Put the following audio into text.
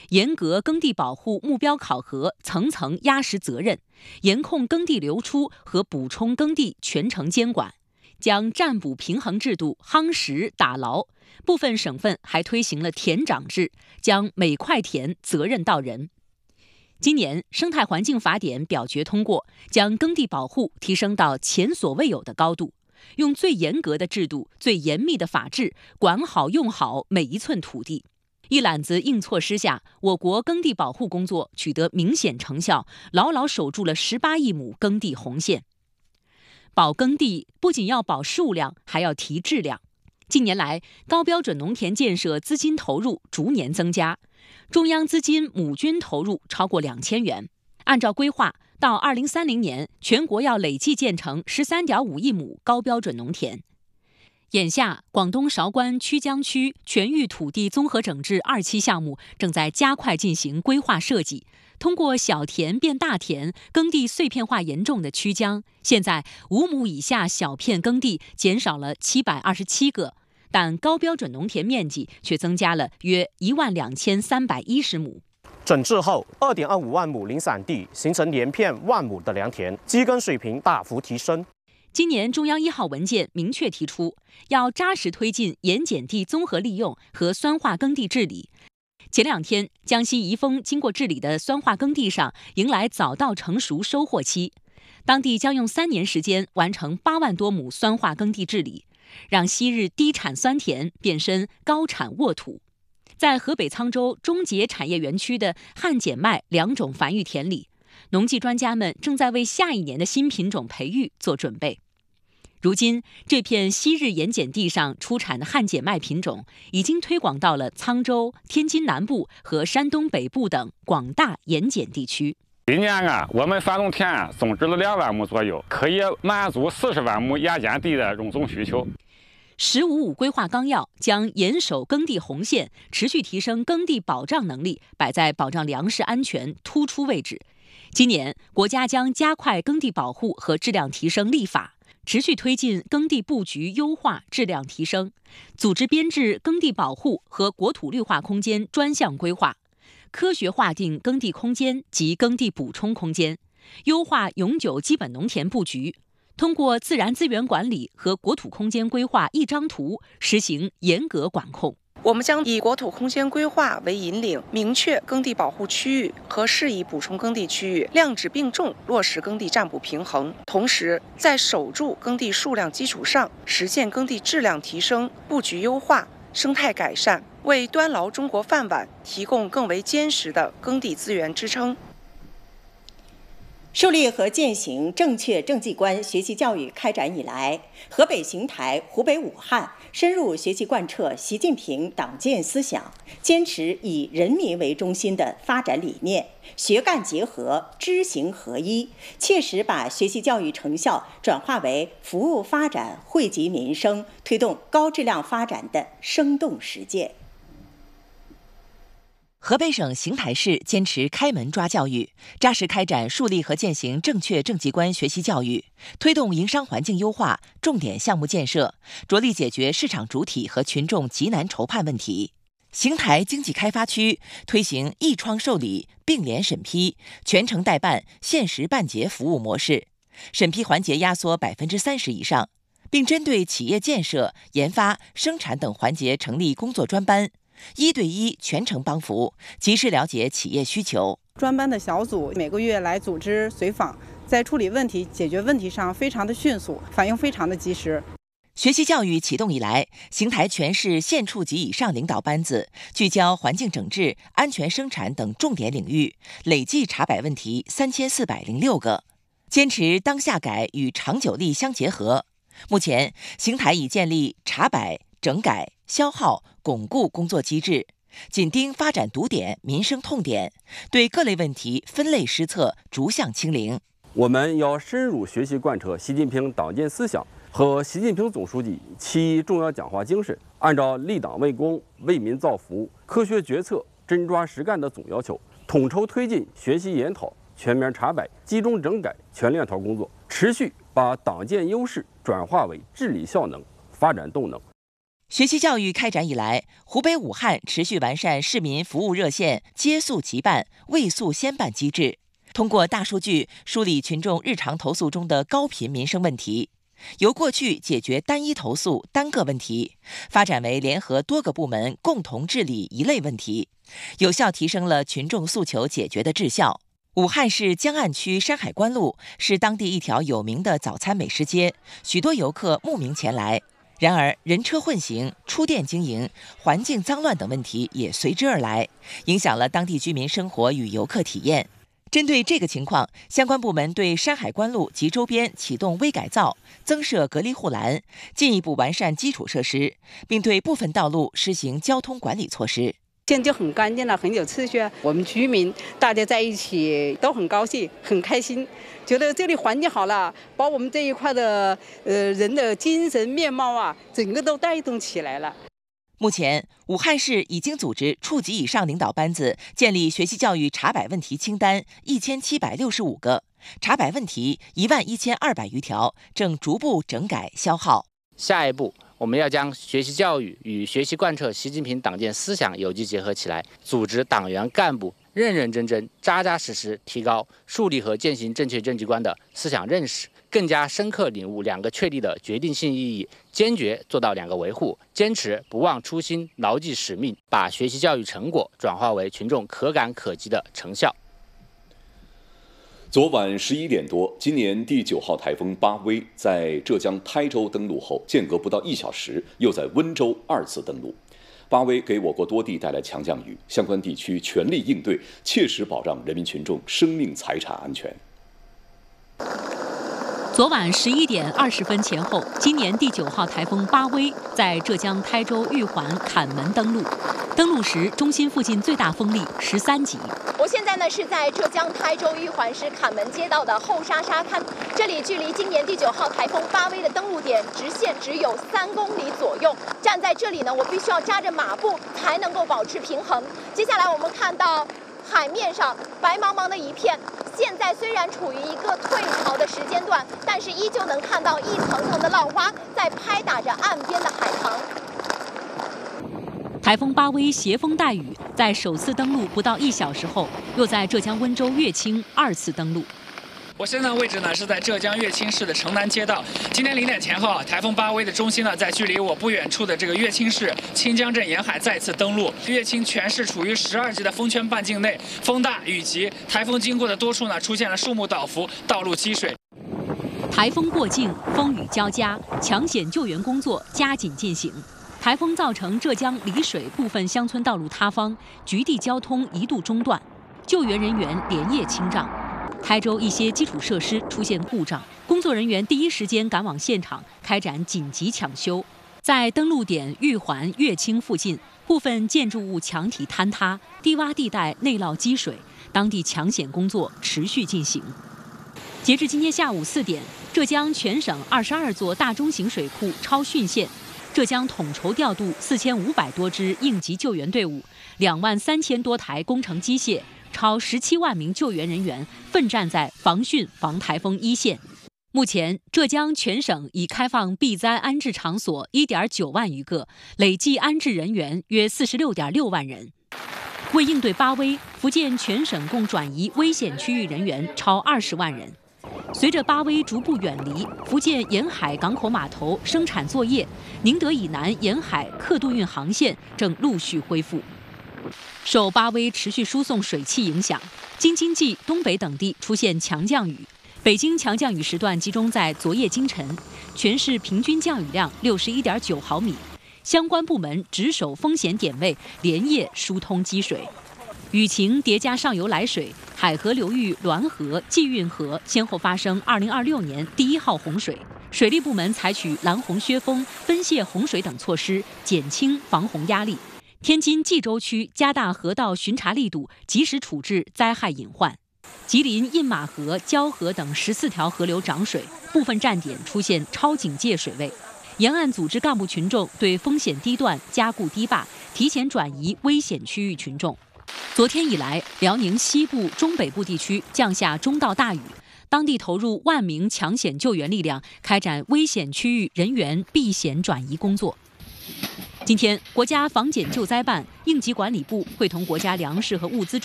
严格耕地保护目标考核，层层压实责任，严控耕地流出和补充耕地全程监管，将占补平衡制度夯实打牢。部分省份还推行了田长制，将每块田责任到人。今年生态环境法典表决通过，将耕地保护提升到前所未有的高度，用最严格的制度、最严密的法治，管好用好每一寸土地。一揽子硬措施下，我国耕地保护工作取得明显成效，牢牢守住了18亿亩耕地红线。保耕地不仅要保数量，还要提质量。近年来，高标准农田建设资金投入逐年增加，中央资金亩均投入超过2000元。按照规划，到2030年，全国要累计建成13.5亿亩高标准农田。眼下，广东韶关曲江区全域土地综合整治2期项目正在加快进行规划设计。通过小田变大田，耕地碎片化严重的曲江，现在5亩以下小片耕地减少了727个，但高标准农田面积却增加了约12310亩。 整治后，2.25万亩零散地形成连片万亩的良田，基耕水平大幅提升。 今年中央1号文件明确提出，要扎实推进盐碱地综合利用和酸化耕地治理。前2天，江西宜丰经过治理的酸化耕地上迎来早稻成熟收获期，当地将用3年时间完成8万多亩酸化耕地治理，让昔日低产酸田变身高产沃土。在河北沧州中捷产业园区的旱碱麦2种繁育田里，农技专家们正在为下一年的新品种培育做准备。如今，这片昔日盐碱地上出产的旱碱麦品种已经推广到了沧州、天津南部和山东北部等广大盐碱地区。 今年我们山东田种植了2万亩左右，可以满足40万亩盐碱地的用种需求。 “15·5”规划纲要将严守耕地红线，持续提升耕地保障能力摆在保障粮食安全突出位置。今年，国家将加快耕地保护和质量提升立法，持续推进耕地布局优化、质量提升，组织编制耕地保护和国土绿化空间专项规划，科学划定耕地空间及耕地补充空间，优化永久基本农田布局。通过自然资源管理和国土空间规划一张图，实行严格管控。 我们将以国土空间规划为引领，明确耕地保护区域和适宜补充耕地区域，量质并重落实耕地占补平衡。同时，在守住耕地数量基础上，实现耕地质量提升、布局优化、生态改善，为端牢中国饭碗提供更为坚实的耕地资源支撑。 树立和践行正确政绩观学习教育开展以来，河北邢台、湖北武汉深入学习贯彻习近平党建思想，坚持以人民为中心的发展理念，学干结合、知行合一，切实把学习教育成效转化为服务发展、惠及民生、推动高质量发展的生动实践。 河北省邢台市坚持开门抓教育，扎实开展树立和践行正确政绩观学习教育，推动营商环境优化重点项目建设，着力解决市场主体和群众急难愁盼问题。邢台经济开发区推行一窗受理、并联审批、全程代办、限时办结服务模式，审批环节压缩30%以上，并针对企业建设、研发、生产等环节成立工作专班，1对1全程帮扶，及时了解企业需求。 专班的小组每个月来组织随访，在处理问题、解决问题上非常的迅速，反应非常的及时。 学习教育启动以来，邢台全市县处级以上领导班子聚焦环境整治、安全生产等重点领域，累计查摆问题3406个，坚持当下改与长久力相结合。目前，邢台已建立查摆、整改、消耗、巩固工作机制，紧盯发展堵点、民生痛点，对各类问题分类施策，逐项清零。 我们要深入学习贯彻习近平党建思想和习近平总书记其重要讲话精神，按照立党为公、为民造福、科学决策、真抓实干的总要求，统筹推进学习研讨、全面查摆、集中整改、全链条工作，持续把党建优势转化为治理效能、发展动能。 学习教育开展以来，湖北武汉持续完善市民服务热线接诉即办、未诉先办机制，通过大数据梳理群众日常投诉中的高频民生问题，由过去解决单一投诉单个问题，发展为联合多个部门共同治理一类问题，有效提升了群众诉求解决的质效。武汉市江岸区山海关路是当地一条有名的早餐美食街，许多游客慕名前来。然而，人车混行、出店经营、环境脏乱等问题也随之而来，影响了当地居民生活与游客体验。针对这个情况，相关部门对山海关路及周边启动微改造，增设隔离护栏，进一步完善基础设施，并对部分道路施行交通管理措施。 现在就很干净了，很有秩序。我们居民大家在一起都很高兴，很开心，觉得这里环境好了，把我们这一块的人的精神面貌啊，整个都带动起来了。 目前，武汉市已经组织处级以上领导班子建立学习教育查摆问题清单1765个，查摆问题11200余条，正逐步整改消耗。 下一步，我们要将学习教育与学习贯彻习近平党建思想有机结合起来，组织党员干部认认真真、扎扎实实提高树立和践行正确政绩观的思想认识，更加深刻领悟两个确立的决定性意义，坚决做到两个维护，坚持不忘初心、牢记使命，把学习教育成果转化为群众可感可及的成效。 昨晚11点多，今年第9号台风巴威在浙江台州登陆后，间隔不到1小时，又在温州2次登陆。巴威给我国多地带来强降雨，相关地区全力应对，切实保障人民群众生命财产安全。 昨晚11点20分前后，今年第9号台风巴威在浙江台州玉环坎门登陆。登陆时，中心附近最大风力13级。 我现在呢是在浙江台州玉环市坎门街道的后沙沙滩，这里距离今年第9号台风巴威的登陆点直线只有3公里左右。站在这里呢，我必须要扎着马步才能够保持平衡。接下来我们看到海面上白茫茫的一片，现在虽然处于一个退潮的时间段，但是依旧能看到一层层的浪花在拍打着岸边的海棠。 台风巴威携风带雨，在首次登陆不到1小时后，又在浙江温州乐清2次登陆。 我现在的位置呢是在浙江乐清市的城南街道。今天0点前后，台风巴威的中心呢在距离我不远处的这个乐清市清江镇沿海再次登陆。乐清全市处于12级的风圈半径内，风大雨急，台风经过的多处呢出现了树木倒伏、道路积水。 台风过境，风雨交加，抢险救援工作加紧进行。台风造成浙江丽水部分乡村道路塌方，局地交通一度中断，救援人员连夜清障。台州一些基础设施出现故障，工作人员第一时间赶往现场开展紧急抢修。在登陆点玉环乐清附近，部分建筑物墙体坍塌，低洼地带内涝积水，当地抢险工作持续进行。截至今天下午4点，浙江全省22座大中型水库超汛线。浙江统筹调度4500多支应急救援队伍，23000多台工程机械，超17万名救援人员奋战在防汛防台风一线。目前，浙江全省已开放避灾安置场所1.9万余个，累计安置人员约46.6万人。为应对巴威，福建全省共转移危险区域人员超20万人。随着巴威逐步远离，福建沿海港口码头生产作业，宁德以南沿海客渡运航线正陆续恢复。受巴威持续输送水汽影响，京津冀、东北等地出现强降雨。北京强降雨时段集中在昨夜今晨，全市平均降雨量61.9毫米。相关部门值守风险点位，连夜疏通积水。雨情叠加上游来水，海河流域滦河、济运河先后发生2026年第1号洪水。水利部门采取拦洪削峰、分泄洪水等措施，减轻防洪压力。天津蓟州区加大河道巡查力度，及时处置灾害隐患。吉林印马河、蛟河等14条河流涨水，部分站点出现超警戒水位。沿岸组织干部群众对风险堤段加固堤坝，提前转移危险区域群众。昨天以来，辽宁西部、中北部地区降下中到大雨，当地投入1万名抢险救援力量，开展危险区域人员避险转移工作。 今天，国家防检救灾办、应急管理部会同国家粮食和物资